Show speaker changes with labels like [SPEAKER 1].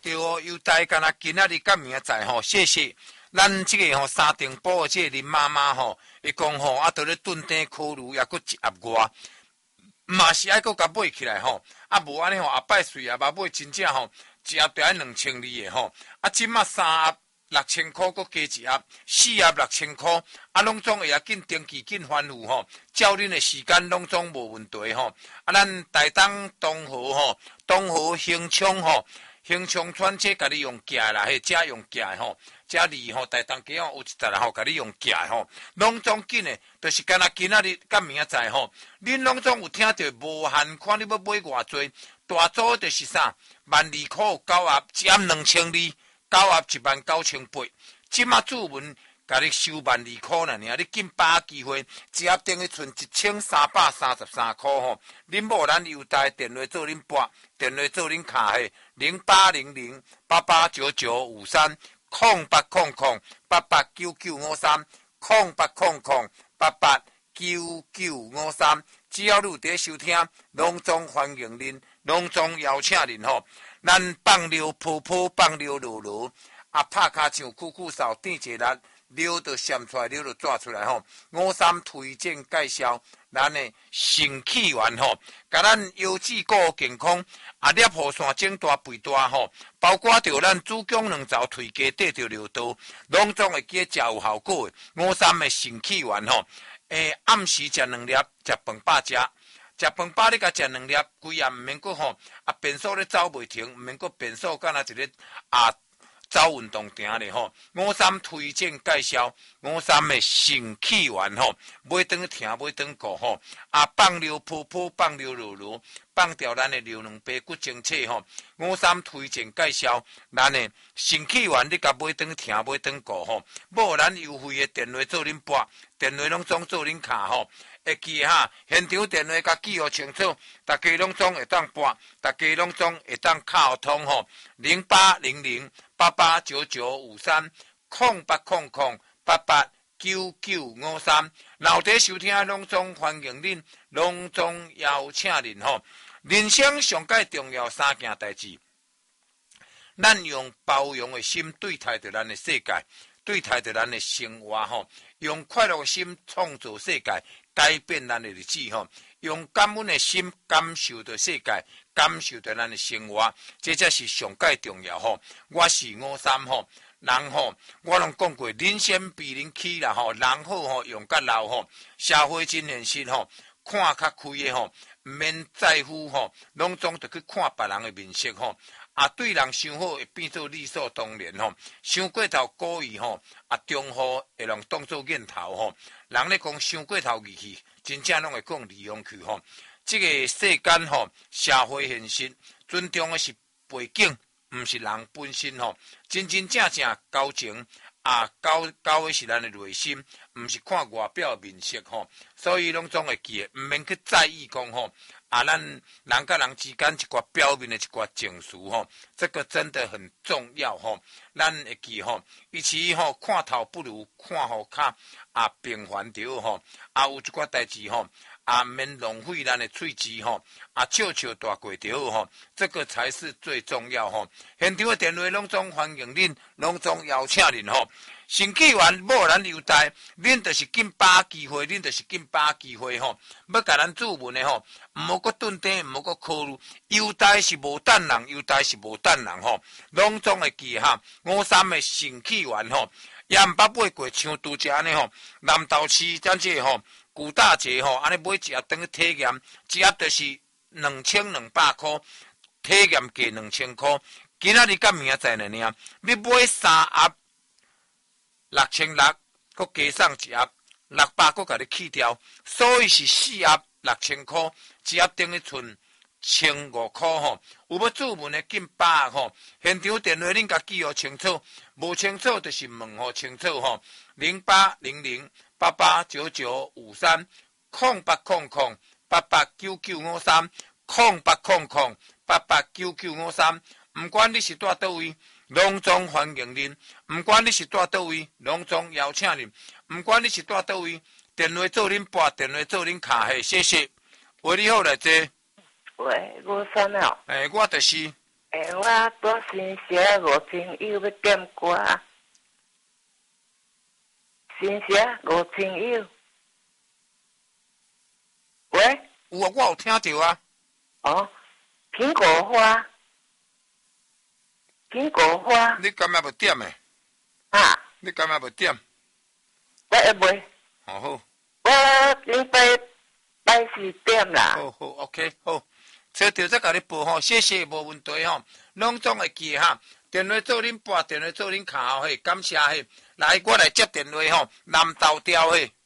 [SPEAKER 1] 对哦，优待干那今仔日甲明仔吼，谢谢。咱这个吼三重埔的这个林妈妈吼，伊讲吼啊，伫咧炖蛋烤炉，也搁一盒外，嘛是爱搁甲买起来吼。啊，无安尼吼，后摆碎啊，嘛买真正吼，一盒就要2200的吼。啊，即马3盒6000块，搁加一盒，4盒6000块，啊，拢总会要紧登记紧翻付吼。照恁的时间拢总无问题吼。啊，咱台东东河吼，东河兴昌吼。兴昌村这甲你用寄啦，迄遮用寄吼，遮离吼台东街哦有一搭啦吼，甲你用寄吼，拢总紧诶，就是干那今仔日甲明仔载吼，恁拢总有听到无限看你要买偌济，大组就是啥，12000块有9盒，一盒2200，9盒19800，即马注文。甲你收12000块啦，尔你紧把握机会，一盒等于剩1333块吼。恁某咱优待电话做恁拨，电话做恁卡嘿0800889953，0800889953，只要你有伫收听，拢总欢迎恁，拢总邀请恁吼。咱放溜泡泡，放溜落落，啊拍骹唱酷酷扫，垫一力。溜就闪出来，溜就抓出来吼。53推荐介绍，咱的肾气丸吼，甲咱腰子骨健康，啊粒雨伞整大肥大吼，包括着咱子宫两槽腿家底着尿道，拢总会记食有效果的。53的肾气丸吼，暗时食2粒，食饭饱食。食饭饱你甲食2粒，规暗毋免阁吼，啊便所咧走袂停，毋免阁便所干那一个啊。走运动行咧吼，53推荐介绍，53的肾气丸吼，买顿听买顿顾吼，啊放尿泡泡，放尿落落，放掉咱的尿两杯骨精粹吼，53推荐介绍，咱的肾气丸你甲买顿听买顿顾吼，无咱优惠的电话做恁拨，电话拢总做恁卡吼。会记哈，现场电话甲记号清楚，大家拢总会当拨，大家拢总会当敲通吼，0800889953，0800889953，老底收听拢总欢迎恁，拢总邀请恁吼。人生上界重要3件代志，咱用包容的心对待着咱的世界，对待着咱的生活吼，用快乐的心创造世界。改变咱的日子吼，用感恩的心感受着世界，感受着咱的生活，这才是上界重要吼。我是53吼，人吼，我拢讲过，人先比人起啦吼，人好吼，用甲老吼，社会真现实吼，看较开的吼，毋免在乎吼，拢总着去看别人的面色吼。啊，对人伤好会变做理所当然吼，伤过头故意吼，啊，中好会让当作瘾头吼。人咧讲伤过头义气，真正拢会讲利用去吼。这个世间吼，社会现实，尊重的是背景，毋是人本身吼。真真正正交情啊，交的是咱的内心，毋是看外表面色吼。所以拢总会记，毋免去在意讲吼。啊，咱人甲人之间一寡表面的一寡情绪吼，这个真的很重要吼。咱会记吼，与其吼看头不如看好卡啊，平凡着吼。啊，有一寡代志吼，啊，免浪费咱的喙舌吼，啊，笑笑大过着吼，这个才是最重要吼。现场的电话拢总欢迎恁，拢总邀请恁吼。肾气丸无咱优待，恁就是紧把握机会，恁就是紧把握机会吼。要甲咱注文的吼，毋好阁炖蛋，毋好阁考虑，优待是无等人，优待是无等人吼。拢总会记哈，53的肾气丸吼，也毋捌买过，像拄则安尼吼，南投市咱这吼，古大节吼，安尼买一盒等于体验，一盒就是2200块，体验价2000块。今仔日甲明仔载呢，你买3盒。6600，搁加上一盒600，搁甲你去掉，所以是4盒6000块，一盒等于剩1500块吼。有要注文的紧把握吼，现场电话恁甲记号清楚，无清楚就是问吼清楚吼。0800889953，0800889953，毋管你是住倒位。拢总欢迎恁，毋管你是住倒位，拢总邀请恁，毋管你是住倒位，电话做恁拨，电话做恁卡嘿，谢谢。喂，你好，来坐。
[SPEAKER 2] 喂，53哦。
[SPEAKER 1] 我就是。
[SPEAKER 2] 我大新社五千友要点歌，新社五千友。喂？
[SPEAKER 1] 有啊，我有听到啊。
[SPEAKER 2] 哦，苹果花，苹果花。
[SPEAKER 1] 你敢若要点诶？
[SPEAKER 2] 啊？
[SPEAKER 1] 你敢若要点？
[SPEAKER 2] 我会袂。
[SPEAKER 1] 哦好。
[SPEAKER 2] 我礼拜4点啦。
[SPEAKER 1] 好好 ，OK， 好。找到再甲你报吼，谢谢，无问题吼，拢总会记哈。电话做恁拨，电话做恁敲嘿，感谢嘿。来，我来接电话吼，南投调嘿。